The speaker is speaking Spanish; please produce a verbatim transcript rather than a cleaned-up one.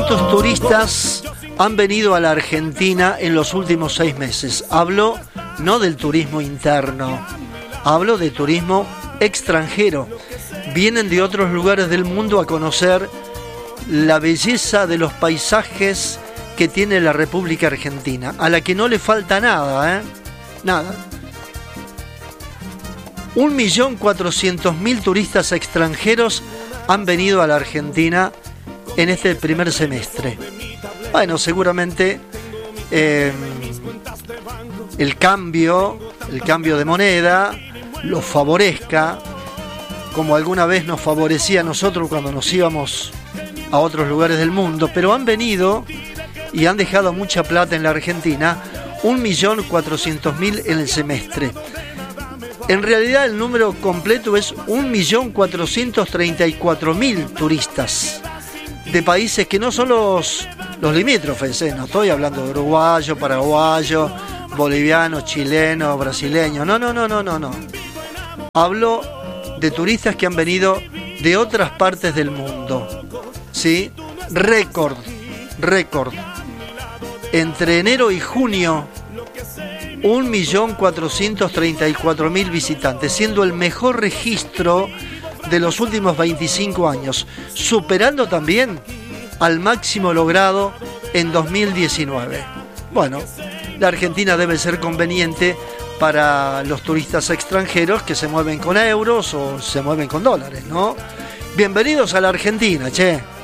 ¿Cuántos turistas han venido a la Argentina en los últimos seis meses? Hablo no del turismo interno, hablo de turismo extranjero. Vienen de otros lugares del mundo a conocer la belleza de los paisajes que tiene la República Argentina, a la que no le falta nada, ¿eh? Nada. Un millón cuatrocientos mil turistas extranjeros han venido a la Argentina en este primer semestre. Bueno, seguramente eh, el cambio, el cambio de moneda los favorezca, como alguna vez nos favorecía a nosotros cuando nos íbamos a otros lugares del mundo, pero han venido y han dejado mucha plata en la Argentina, un millón cuatrocientos mil en el semestre. En realidad el número completo es un millón cuatrocientos treinta y cuatro mil turistas de países que no son los, los limítrofes, ¿eh? No estoy hablando de uruguayo, paraguayo, boliviano, chileno, brasileño, no, no, no, no, no, no. Hablo de turistas que han venido de otras partes del mundo, ¿sí? Récord, récord. Entre enero y junio, un millón cuatrocientos treinta y cuatro mil visitantes, siendo el mejor registro de los últimos veinticinco años, superando también al máximo logrado en dos mil diecinueve. Bueno, la Argentina debe ser conveniente para los turistas extranjeros que se mueven con euros o se mueven con dólares, ¿no? Bienvenidos a la Argentina, che.